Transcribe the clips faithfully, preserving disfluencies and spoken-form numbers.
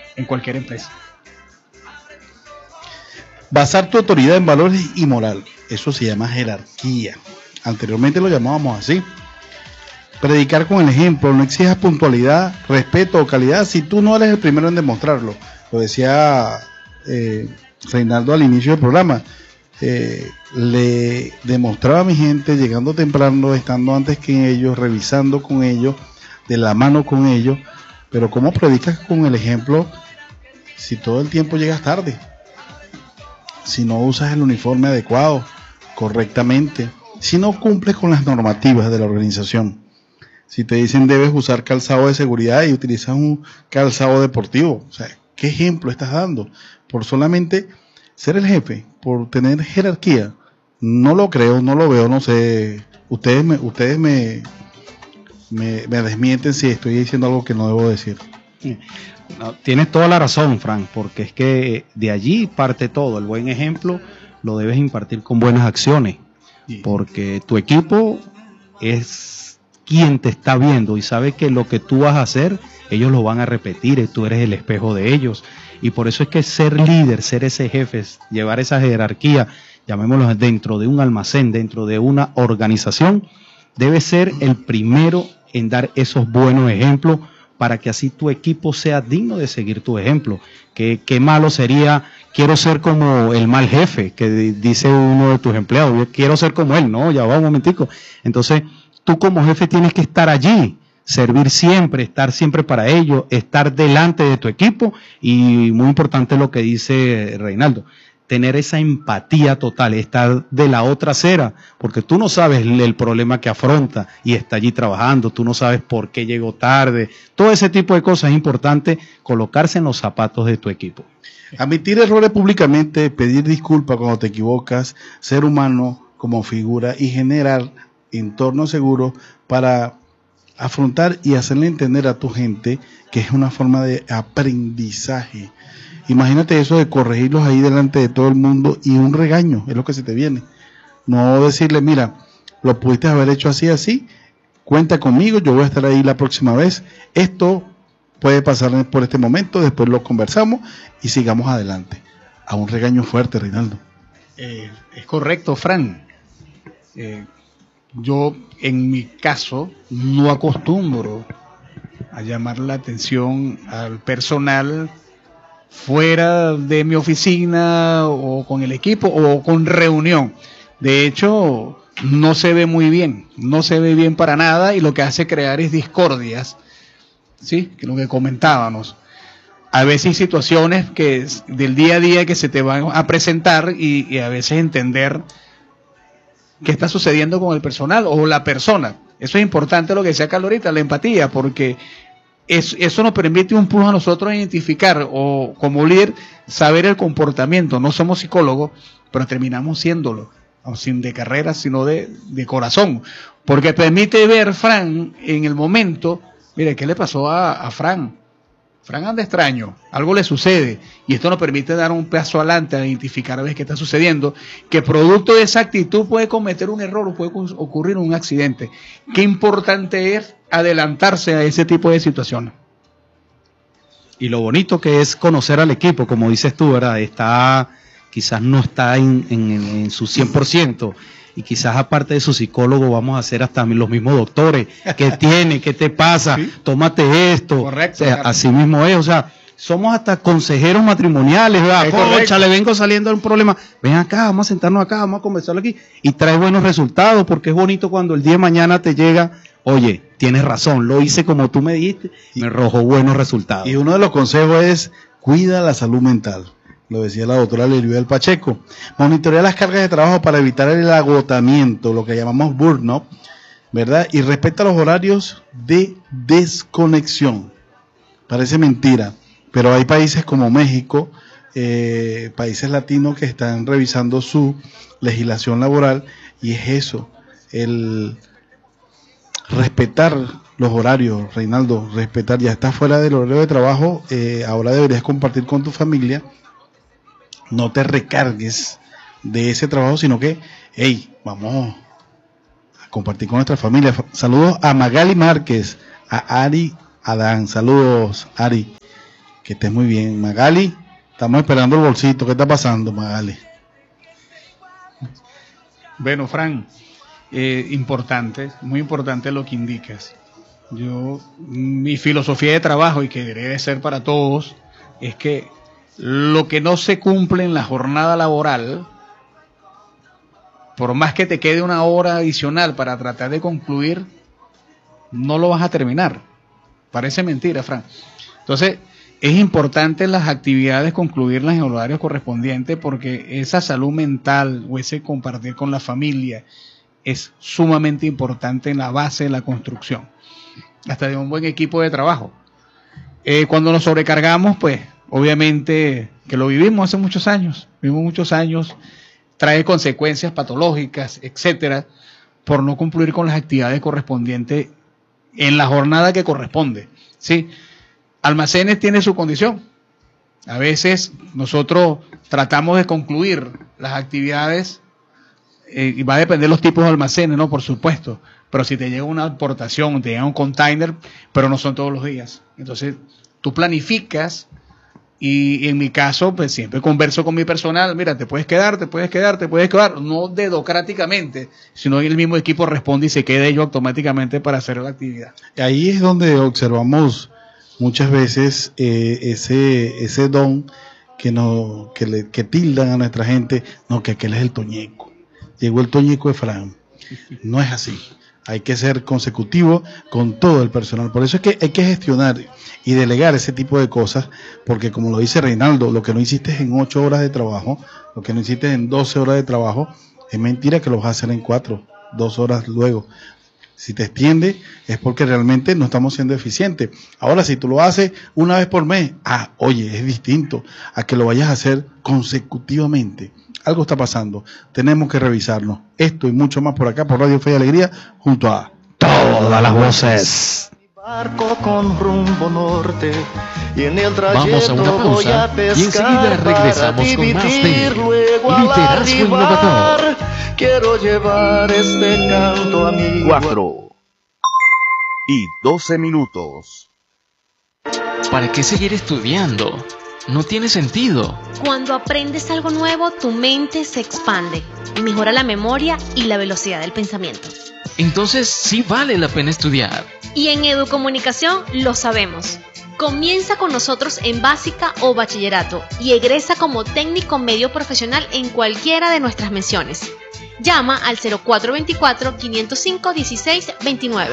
en cualquier empresa. Basar tu autoridad en valores y moral, eso se llama jerarquía. Anteriormente lo llamábamos así. Predicar con el ejemplo, no exijas puntualidad, respeto o calidad si tú no eres el primero en demostrarlo. Lo decía eh, Reinaldo al inicio del programa. Eh, le demostraba a mi gente, llegando temprano, estando antes que ellos, revisando con ellos, de la mano con ellos. Pero ¿cómo predicas con el ejemplo si todo el tiempo llegas tarde? Si no usas el uniforme adecuado, correctamente, si no cumples con las normativas de la organización, si te dicen debes usar calzado de seguridad y utilizas un calzado deportivo, o sea, ¿qué ejemplo estás dando? Por solamente ser el jefe, por tener jerarquía, no lo creo, no lo veo, no sé, ustedes me, ustedes me, me, me desmienten si estoy diciendo algo que no debo decir. No, tienes toda la razón, Frank, porque es que de allí parte todo. El buen ejemplo lo debes impartir con buenas acciones, porque tu equipo es quien te está viendo y sabe que lo que tú vas a hacer, ellos lo van a repetir, tú eres el espejo de ellos. Y por eso es que ser líder, ser ese jefe, llevar esa jerarquía, llamémoslo dentro de un almacén, dentro de una organización, debe ser el primero en dar esos buenos ejemplos, para que así tu equipo sea digno de seguir tu ejemplo. Qué, qué malo sería, quiero ser como el mal jefe, que dice uno de tus empleados, yo quiero ser como él, no, ya va un momentico. Entonces, tú como jefe tienes que estar allí, servir siempre, estar siempre para ello, estar delante de tu equipo, y muy importante lo que dice Reinaldo, tener esa empatía total, estar de la otra acera, porque tú no sabes el, el problema que afronta y está allí trabajando, tú no sabes por qué llegó tarde, todo ese tipo de cosas es importante colocarse en los zapatos de tu equipo. Admitir errores públicamente, pedir disculpas cuando te equivocas, ser humano como figura y generar entornos seguros para afrontar y hacerle entender a tu gente que es una forma de aprendizaje. Imagínate eso de corregirlos ahí delante de todo el mundo y un regaño, es lo que se te viene. No decirle, mira, lo pudiste haber hecho así, así, cuenta conmigo, yo voy a estar ahí la próxima vez. Esto puede pasar por este momento, después lo conversamos y sigamos adelante. A un regaño fuerte, Reinaldo. Eh, es correcto, Fran. Eh, yo, en mi caso, no acostumbro a llamar la atención al personal fuera de mi oficina o con el equipo o con reunión. De hecho, no se ve muy bien, no se ve bien para nada, y lo que hace crear es discordias, ¿sí? Que lo que comentábamos. A veces hay situaciones que del día a día que se te van a presentar y, y a veces entender qué está sucediendo con el personal o la persona. Eso es importante, lo que decía Carlos ahorita, la empatía, porque Es, eso nos permite un plus a nosotros identificar, o como líder, saber el comportamiento. No somos psicólogos, pero terminamos siéndolo, sin de carrera, sino de, de corazón, porque permite ver, Fran, en el momento, mire, ¿qué le pasó a, a Fran? Fran anda extraño, algo le sucede, y esto nos permite dar un paso adelante a identificar a ver qué está sucediendo, que producto de esa actitud puede cometer un error o puede ocurrir un accidente. Qué importante es adelantarse a ese tipo de situaciones. Y lo bonito que es conocer al equipo, como dices tú, ¿verdad? Está, quizás no está en, en, en su cien por ciento, y quizás aparte de su psicólogo vamos a ser hasta los mismos doctores. ¿Qué tiene? ¿Qué te pasa? ¿Sí? Tómate esto. Correcto. O sea, así mismo es, o sea, somos hasta consejeros matrimoniales, ¿verdad? Concha, le vengo saliendo de un problema. Ven acá, vamos a sentarnos acá, vamos a conversarlo aquí, y trae buenos resultados, porque es bonito cuando el día de mañana te llega, oye, tienes razón, lo hice como tú me dijiste, y me arrojó buenos resultados. Y uno de los consejos es, cuida la salud mental. Lo decía la doctora Lelibel Pacheco. Monitorea las cargas de trabajo para evitar el agotamiento, lo que llamamos burnout, ¿verdad? Y respeta los horarios de desconexión. Parece mentira, pero hay países como México, eh, países latinos que están revisando su legislación laboral, y es eso, el respetar los horarios, Reinaldo, respetar. Ya estás fuera del horario de trabajo, eh, ahora deberías compartir con tu familia. No te recargues de ese trabajo, sino que, hey, vamos a compartir con nuestra familia. Saludos a Magali Márquez, a Ari Adán, saludos Ari. Que estés muy bien. Magali, estamos esperando el bolsito. ¿Qué está pasando, Magali? Bueno, Fran, eh, importante, muy importante lo que indicas. Yo, mi filosofía de trabajo, y que debe ser para todos, es que lo que no se cumple en la jornada laboral, por más que te quede una hora adicional para tratar de concluir, no lo vas a terminar. Parece mentira, Fran. Entonces, es importante las actividades concluirlas en horarios correspondientes, porque esa salud mental o ese compartir con la familia es sumamente importante en la base de la construcción, hasta de un buen equipo de trabajo. Eh, cuando nos sobrecargamos, pues obviamente que lo vivimos hace muchos años, vivimos muchos años, trae consecuencias patológicas, etcétera, por no cumplir con las actividades correspondientes en la jornada que corresponde, ¿sí? Almacenes tiene su condición. A veces nosotros tratamos de concluir las actividades, eh, y va a depender los tipos de almacenes, ¿no? Por supuesto. Pero si te llega una aportación, te llega un container, pero no son todos los días. Entonces, tú planificas, y, y en mi caso, pues siempre converso con mi personal. Mira, te puedes quedar, te puedes quedar, te puedes quedar. No dedocráticamente, sino el mismo equipo responde y se queda ellos automáticamente para hacer la actividad. Ahí es donde observamos muchas veces eh, ese ese don que no que le que tildan a nuestra gente, no, que aquel es el toñeco, llegó el toñeco de Fran. No es así, hay que ser consecutivo con todo el personal. Por eso es que hay que gestionar y delegar ese tipo de cosas, porque como lo dice Reinaldo, lo que no hiciste en ocho horas de trabajo, lo que no hiciste en doce horas de trabajo, es mentira que lo vas a hacer en cuatro, dos horas luego. Si te extiende, es porque realmente no estamos siendo eficientes. Ahora, si tú lo haces una vez por mes, ah, oye, es distinto a que lo vayas a hacer consecutivamente. Algo está pasando. Tenemos que revisarnos. Esto y mucho más por acá, por Radio Fe y Alegría, junto a Todas las voces. Barco con rumbo norte, y en el Vamos a una pausa y enseguida regresamos con más de Liderazgo Innovador. Quiero llevar este canto a mi Cuatro y doce minutos. ¿Para qué seguir estudiando? No tiene sentido. Cuando aprendes algo nuevo, tu mente se expande y mejora la memoria y la velocidad del pensamiento. Entonces sí vale la pena estudiar. Y en Educomunicación lo sabemos. Comienza con nosotros en básica o bachillerato y egresa como técnico medio profesional en cualquiera de nuestras menciones. Llama al cero cuatro veinticuatro, quinientos cinco, dieciséis veintinueve.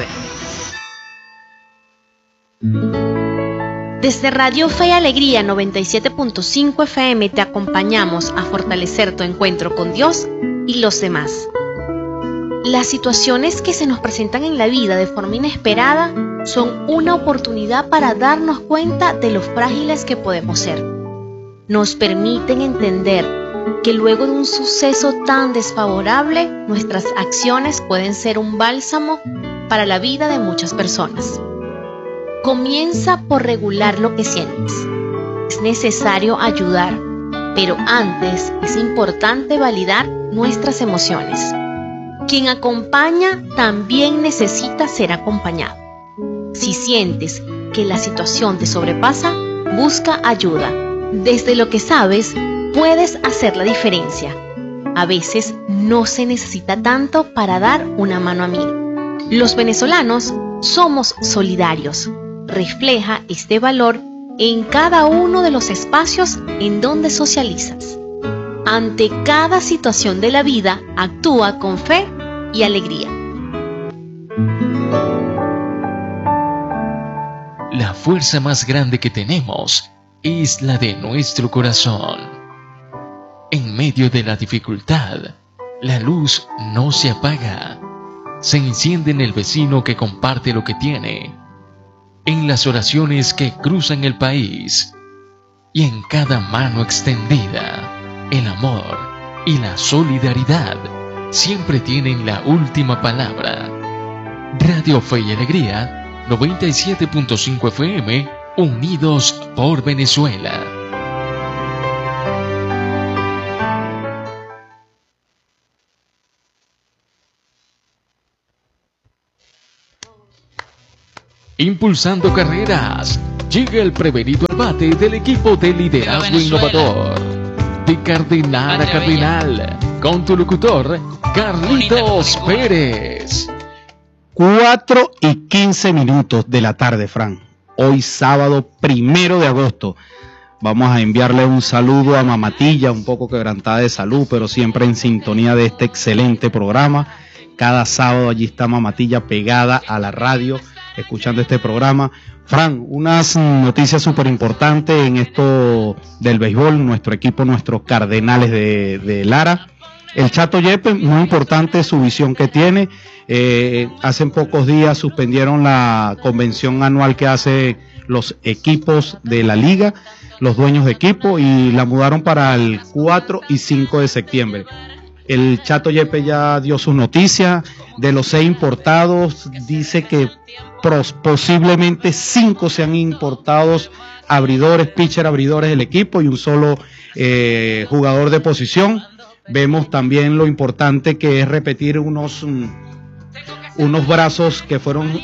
Desde Radio Fe y Alegría noventa y siete punto cinco F M te acompañamos a fortalecer tu encuentro con Dios y los demás. Las situaciones que se nos presentan en la vida de forma inesperada son una oportunidad para darnos cuenta de lo frágiles que podemos ser. Nos permiten entender que luego de un suceso tan desfavorable, nuestras acciones pueden ser un bálsamo para la vida de muchas personas. Comienza por regular lo que sientes. Es necesario ayudar, pero antes es importante validar nuestras emociones. Quien acompaña también necesita ser acompañado. Si sientes que la situación te sobrepasa, busca ayuda. Desde lo que sabes, puedes hacer la diferencia. A veces no se necesita tanto para dar una mano amiga. Los venezolanos somos solidarios. Refleja este valor en cada uno de los espacios en donde socializas. Ante cada situación de la vida, actúa con fe y alegría. La fuerza más grande que tenemos es la de nuestro corazón. En medio de la dificultad, la luz no se apaga. Se enciende en el vecino que comparte lo que tiene, en las oraciones que cruzan el país y en cada mano extendida. El amor y la solidaridad siempre tienen la última palabra. Radio Fe y Alegría, noventa y siete punto cinco F M, unidos por Venezuela. Impulsando carreras, llega el prevenido al bate del equipo de liderazgo innovador. De Cardenal a Cardenal, con tu locutor, Carlitos Pérez. cuatro y quince minutos de la tarde, Fran. Hoy sábado primero de agosto. Vamos a enviarle un saludo a Mamatilla, un poco quebrantada de salud, pero siempre en sintonía de este excelente programa. Cada sábado allí está Mamatilla pegada a la radio, escuchando este programa. Fran, unas noticias súper importantes en esto del béisbol, nuestro equipo, nuestros Cardenales de, de Lara. El Chato Yepes, muy importante su visión que tiene. Eh, hace pocos días suspendieron la convención anual que hace los equipos de la liga, los dueños de equipo, y la mudaron para el cuatro y cinco de septiembre. El Chato Yepes ya dio sus noticias. De los seis importados, dice que pros, posiblemente cinco sean importados abridores, pitcher abridores del equipo y un solo eh, jugador de posición. Vemos también lo importante que es repetir unos, um, unos brazos que fueron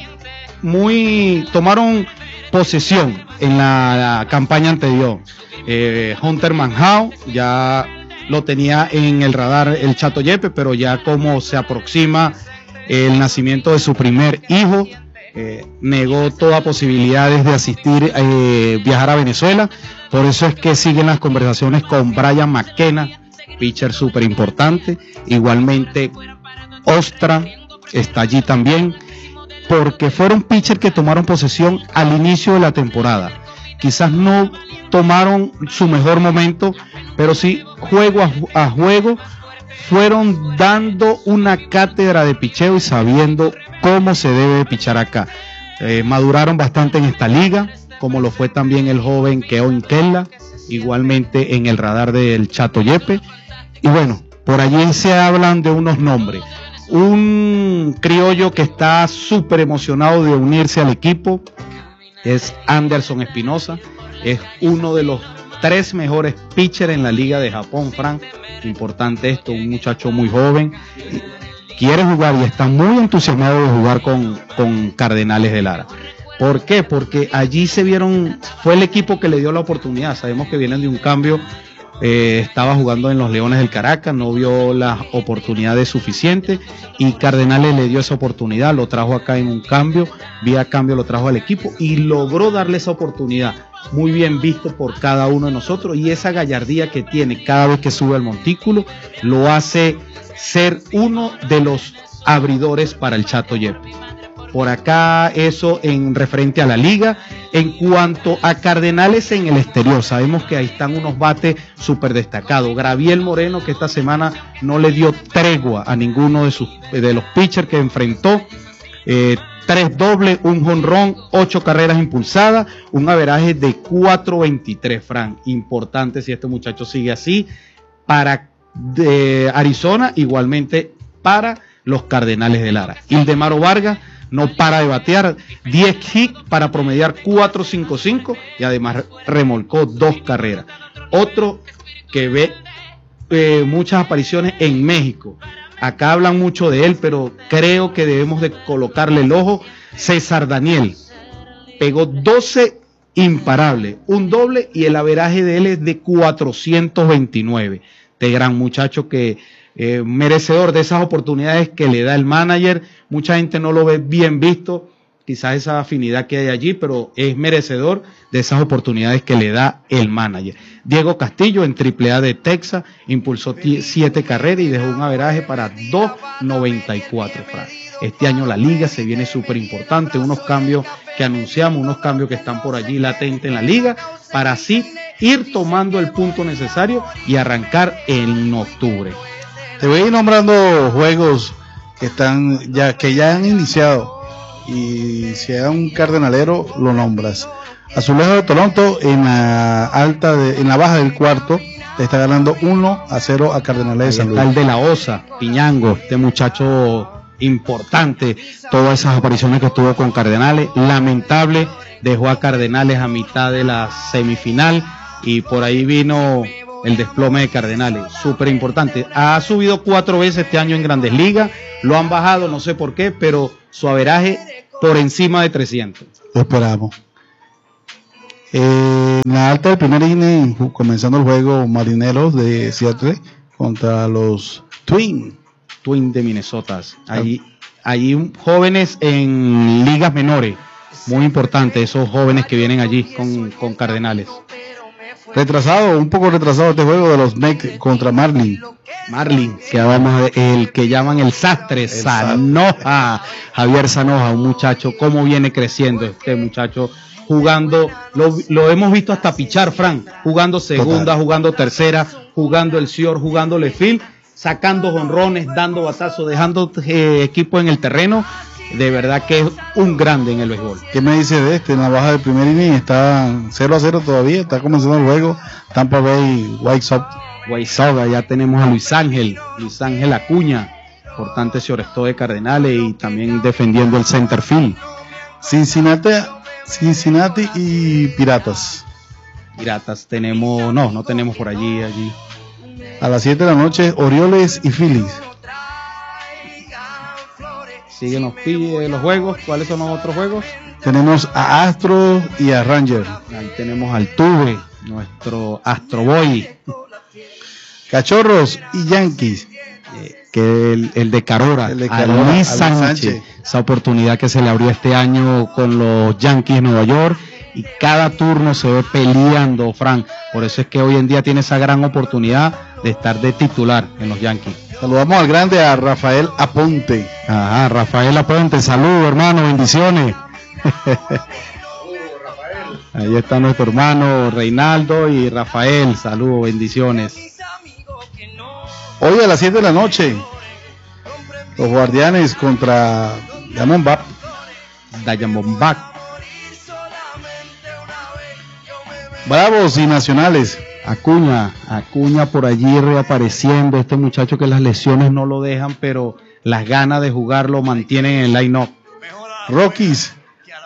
muy, tomaron posesión en la, la campaña anterior. Eh, Hunter Manhao ya lo tenía en el radar el Chato Yepes, pero ya como se aproxima el nacimiento de su primer hijo, eh, negó toda posibilidad de asistir, eh, viajar a Venezuela. Por eso es que siguen las conversaciones con Brian McKenna, pitcher súper importante. Igualmente Ostra está allí también, porque fueron pitchers que tomaron posesión al inicio de la temporada. Quizás no tomaron su mejor momento, pero sí juego a, a juego fueron dando una cátedra de picheo y sabiendo cómo se debe pichar acá. Eh, maduraron bastante en esta liga, como lo fue también el joven Keon Kella, igualmente en el radar del Chato Yepes. Y bueno, por allí se hablan de unos nombres. Un criollo que está súper emocionado de unirse al equipo es Anderson Espinosa. Es uno de los tres mejores pitchers en la liga de Japón, Frank. Importante esto, un muchacho muy joven, quiere jugar y está muy entusiasmado de jugar con, con Cardenales de Lara. ¿Por qué? Porque allí se vieron, fue el equipo que le dio la oportunidad. Sabemos que vienen de un cambio, eh, estaba jugando en los Leones del Caracas, no vio las oportunidades suficientes y Cardenales le dio esa oportunidad, lo trajo acá en un cambio, vía cambio lo trajo al equipo y logró darle esa oportunidad. Muy bien visto por cada uno de nosotros, y esa gallardía que tiene cada vez que sube al montículo lo hace ser uno de los abridores para el Chato Yepes. Por acá eso en referente a la liga. En cuanto a Cardenales en el exterior, sabemos que ahí están unos bates súper destacados. Graviel Moreno, que esta semana no le dio tregua a ninguno de, sus, de los pitchers que enfrentó. Eh, tres dobles, un jonrón, ocho carreras impulsadas, un averaje de cuatro veintitrés, Frank. Importante si este muchacho sigue así. Para de Arizona, igualmente para los Cardenales de Lara. Ildemaro Vargas no para de batear, diez hits para promediar cuatro cinco cinco y además remolcó dos carreras. Otro que ve eh, muchas apariciones en México. Acá hablan mucho de él, pero creo que debemos de colocarle el ojo. César Daniel pegó doce imparables, un doble, y el averaje de él es de cuatrocientos veintinueve. Este gran muchacho que eh, merecedor de esas oportunidades que le da el manager. Mucha gente no lo ve bien visto, quizás esa afinidad que hay allí, pero es merecedor de esas oportunidades que le da el manager. Diego Castillo en triple A de Texas impulsó siete carreras y dejó un averaje para dos noventa y cuatro. Este año la liga se viene súper importante, unos cambios que anunciamos, unos cambios que están por allí latentes en la liga, para así ir tomando el punto necesario y arrancar en octubre. Te voy a ir nombrando juegos que están ya que ya han iniciado, y si hay un cardenalero lo nombras. Azulejos de Toronto en la alta de, en la baja del cuarto le está ganando uno a cero a Cardenales de San Luis. El de la Osa, Piñango, este muchacho importante, todas esas apariciones que tuvo con Cardenales, lamentable, dejó a Cardenales a mitad de la semifinal y por ahí vino el desplome de Cardenales, súper importante. Ha subido cuatro veces este año en Grandes Ligas, lo han bajado, no sé por qué, pero su averaje por encima de trescientos. Lo esperamos. Eh, en la alta del primer inning, comenzando el juego, Marineros de Seattle contra los Twins. Twins de Minnesota. Allí, allí jóvenes en ligas menores. Muy importante, esos jóvenes que vienen allí con, con Cardenales. Retrasado, un poco retrasado este juego de los Mets contra Marlin. Marlin, que hablamos de el que llaman el sastre, Sanoja, Javier Sanoja, un muchacho, cómo viene creciendo este muchacho, jugando, lo, lo hemos visto hasta pichar, Frank, jugando segunda, Total. jugando tercera, jugando el Sior, jugando Lefil, sacando jonrones, dando batazos, dejando eh, equipo en el terreno. De verdad que es un grande en el béisbol. ¿Qué me dice de este? En la baja del primer inning está cero a cero todavía, está comenzando el juego. Tampa Bay White Sox. White Sox, ya tenemos a Luis Ángel, Luis Ángel Acuña, importante shortstop de Cardenales y también defendiendo el center field. Cincinnati, Cincinnati y Piratas. Piratas tenemos, no, no tenemos por allí, allí. A las siete de la noche, Orioles y Phillies. Siguen los, los juegos. ¿Cuáles son los otros juegos? Tenemos a Astro y a Ranger. Ahí tenemos al Tuve, nuestro Astro Boy. Cachorros y Yankees. Eh, que el, el de Carora, el de Carora a Luis Sánchez, Sánchez. Esa oportunidad que se le abrió este año con los Yankees de Nueva York. Y cada turno se ve peleando, Frank. Por eso es que hoy en día tiene esa gran oportunidad de estar de titular en los Yankees. Saludamos al grande, a Rafael Aponte. Ajá, Rafael Aponte, saludos hermano, bendiciones. Ahí está nuestro hermano Reinaldo y Rafael, saludos, bendiciones. Hoy a las siete de la noche, los Guardianes contra Diamondback. Diamondback. Bravos y Nacionales. Acuña, Acuña por allí reapareciendo, este muchacho que las lesiones no lo dejan, pero las ganas de jugar lo mantienen en el line-up. Rockies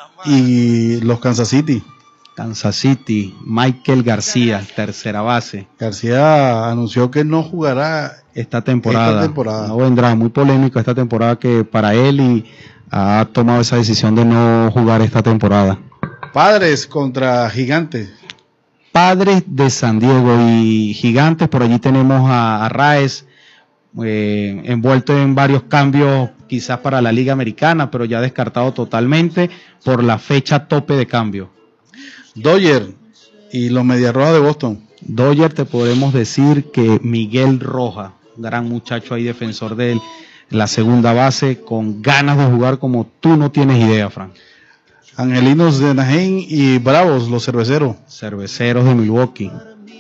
y los Kansas City. Kansas City, Michael García, tercera base. García anunció que no jugará esta temporada. Esta temporada. No vendrá, muy polémico esta temporada que para él y ha tomado esa decisión de no jugar esta temporada. Padres contra Gigantes. Padres de San Diego y Gigantes, por allí tenemos a, a Raes eh, envuelto en varios cambios quizás para la Liga Americana, pero ya descartado totalmente por la fecha tope de cambio. Dodger y los Medias Rojas de Boston. Dodger, te podemos decir que Miguel Roja, gran muchacho ahí, defensor de la segunda base, con ganas de jugar como tú no tienes idea, Frank. Angelinos de Anaheim y Bravos, los cerveceros. Cerveceros de Milwaukee.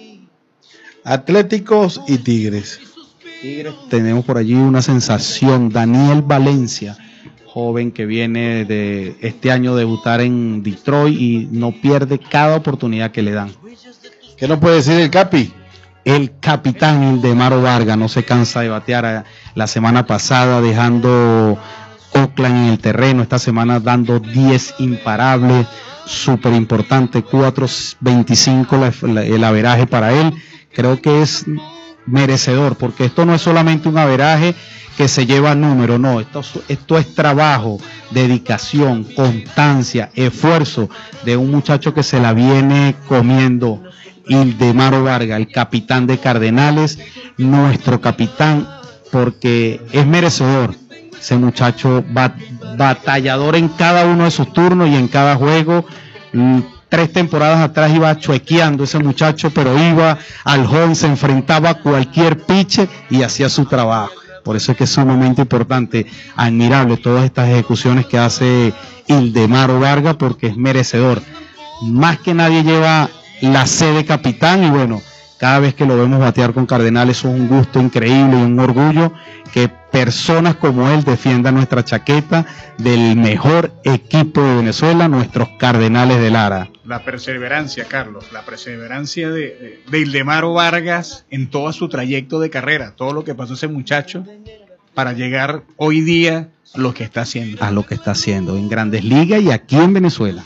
Atléticos y Tigres. Tigres. Tenemos por allí una sensación, Daniel Valencia, joven que viene de este año debutar en Detroit y no pierde cada oportunidad que le dan. ¿Qué nos puede decir el Capi? El capitán Ildemaro Vargas no se cansa de batear. La semana pasada dejando Oakland en el terreno, esta semana dando diez imparables, súper importante, cuatro veinticinco el averaje para él. Creo que es merecedor, porque esto no es solamente un averaje que se lleva número, no, esto, esto es trabajo, dedicación, constancia, esfuerzo de un muchacho que se la viene comiendo. Ildemaro Vargas, el capitán de Cardenales, nuestro capitán, porque es merecedor. Ese muchacho bat, batallador en cada uno de sus turnos y en cada juego. Tres temporadas atrás iba chuequeando ese muchacho, pero iba al home, se enfrentaba a cualquier pitcher y hacía su trabajo. Por eso es que es sumamente importante, admirable todas estas ejecuciones que hace Ildemaro Vargas, porque es merecedor. Más que nadie lleva la C de capitán y bueno, cada vez que lo vemos batear con Cardenales es un gusto increíble y un orgullo que personas como él defiendan nuestra chaqueta del mejor equipo de Venezuela, nuestros Cardenales de Lara. La perseverancia, Carlos, la perseverancia de, de, de Ildemaro Vargas en todo su trayecto de carrera, todo lo que pasó ese muchacho para llegar hoy día a lo que está haciendo. A lo que está haciendo en Grandes Ligas y aquí en Venezuela.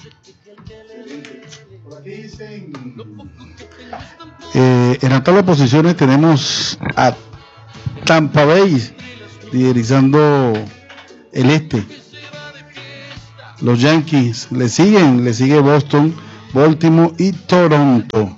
Eh, en la tabla de posiciones tenemos a Tampa Bay liderizando el este. Los Yankees le siguen, le sigue Boston Baltimore y Toronto.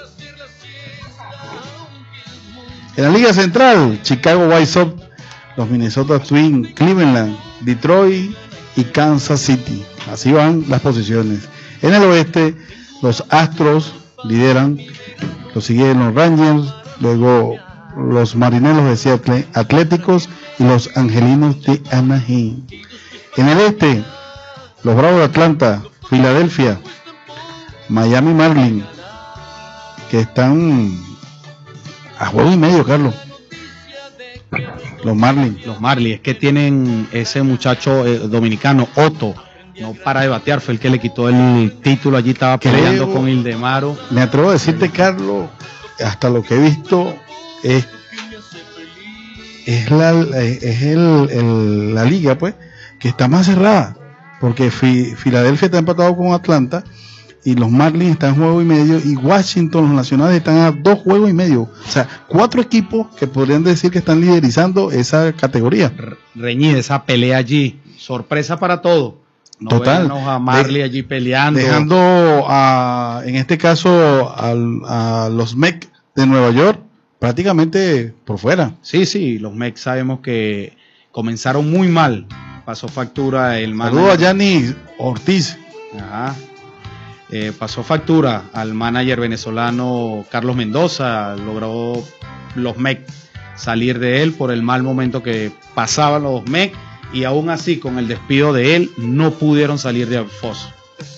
En la Liga Central, Chicago White Sox, los Minnesota Twins, Cleveland, Detroit y Kansas City. Así van las posiciones. En el oeste, los Astros lideran, lo siguen los Rangers, luego los Marineros de Seattle, Atléticos y los Angelinos de Anaheim. En el este, los Bravos de Atlanta, Filadelfia, Miami Marlins, que están a juego y medio, Carlos. Los Marlins. Los Marlins, es que tienen ese muchacho eh, dominicano, Otto, no para de batear, fue el que le quitó el título, allí estaba peleando Creo, con Ildemaro. Me atrevo a decirte, Carlos, hasta lo que he visto, es, es, la, es el, el, la liga, pues, que está más cerrada, porque Fi, Filadelfia está empatado con Atlanta, y los Marlins están en juego y medio, y Washington, los Nacionales, están a dos juegos y medio. O sea, cuatro equipos que podrían decir que están liderizando esa categoría. Reñida esa pelea allí, sorpresa para todos. No Total. A Marley de, allí peleando. Dejando, a, en este caso, al, a los Mets de Nueva York prácticamente por fuera. Sí, sí, los Mets sabemos que comenzaron muy mal. Pasó factura el manager. Saludos a Yanni Ortiz. Ajá. Eh, pasó factura al manager venezolano Carlos Mendoza, logró los Mets salir de él por el mal momento que pasaban los Mets, y aún así con el despido de él no pudieron salir de foso.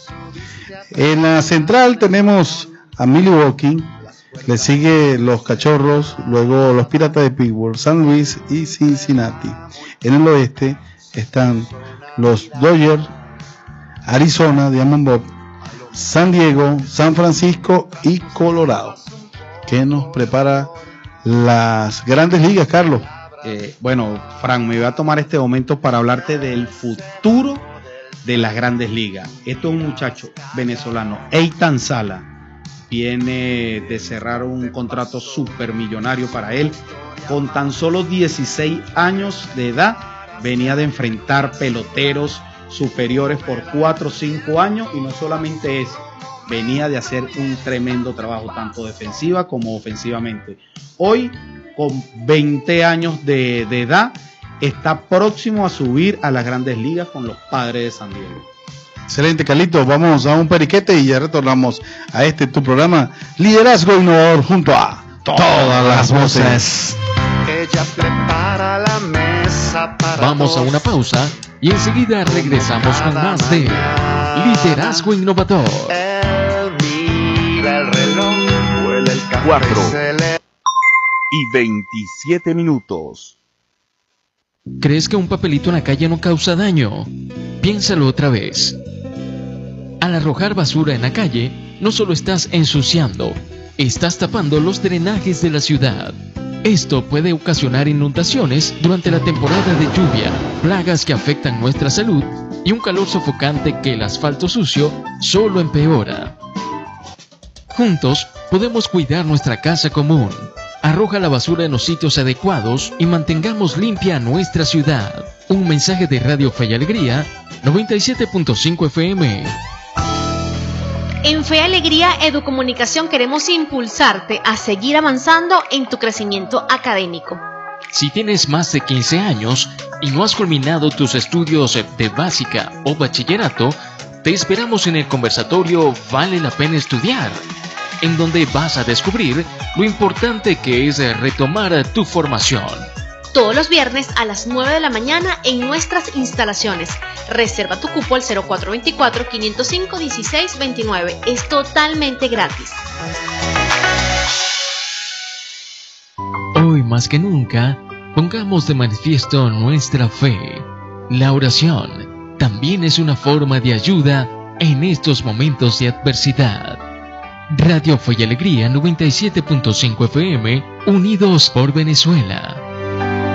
En la central tenemos a Milwaukee, le sigue los Cachorros, luego los Piratas de Pittsburgh, San Luis y Cincinnati. En el oeste están los Dodgers, Arizona, Diamondback, San Diego, San Francisco y Colorado. ¿Qué nos prepara las grandes ligas, Carlos? Eh, bueno, Frank, me voy a tomar este momento para hablarte del futuro de las grandes ligas. Esto es un muchacho venezolano, Eitan Sala, viene de cerrar un contrato supermillonario para él. Con tan solo dieciséis años de edad, venía de enfrentar peloteros superiores por cuatro o cinco años, y no solamente eso, venía de hacer un tremendo trabajo tanto defensiva como ofensivamente. Hoy, con veinte años de, de edad, está próximo a subir a las grandes ligas con los Padres de San Diego. Excelente, Carlitos, vamos a un periquete y ya retornamos a este tu programa Liderazgo Innovador junto a todas las voces. Ella prepara la mesa para Vamos a una pausa y enseguida regresamos con más de Liderazgo Innovador. Él mira el reloj, huele el café, Cuatro. se le... y veintisiete minutos. ¿Crees que un papelito en la calle no causa daño? Piénsalo otra vez. Al arrojar basura en la calle, no solo estás ensuciando, estás tapando los drenajes de la ciudad. Esto puede ocasionar inundaciones durante la temporada de lluvia, plagas que afectan nuestra salud y un calor sofocante que el asfalto sucio solo empeora. Juntos podemos cuidar nuestra casa común. Arroja la basura en los sitios adecuados y mantengamos limpia nuestra ciudad. Un mensaje de Radio Fe y Alegría, noventa y siete punto cinco F M. En Fe y Alegría Educomunicación queremos impulsarte a seguir avanzando en tu crecimiento académico. Si tienes más de quince años y no has culminado tus estudios de básica o bachillerato, te esperamos en el conversatorio Vale la Pena Estudiar, en donde vas a descubrir lo importante que es retomar tu formación. Todos los viernes a las nueve de la mañana en nuestras instalaciones. Reserva tu cupo al cero cuatro dos cuatro, cinco cero cinco, uno seis dos nueve. Es totalmente gratis. Hoy más que nunca, pongamos de manifiesto nuestra fe. La oración también es una forma de ayuda en estos momentos de adversidad. Radio Fe y Alegría noventa y siete punto cinco F M, unidos por Venezuela.